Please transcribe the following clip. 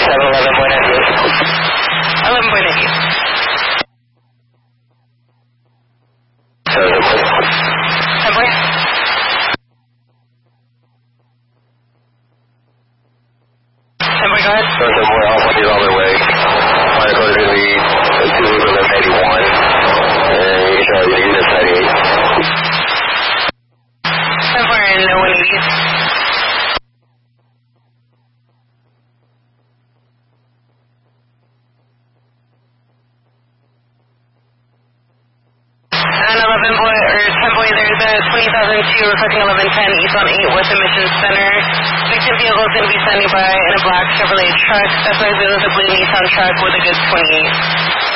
11.98. Requesting 1110 East on 8 West Emissions Center. Victim vehicle is going to be standing by in a black Chevrolet truck. Suspect is a blue Nissan truck with a good 28.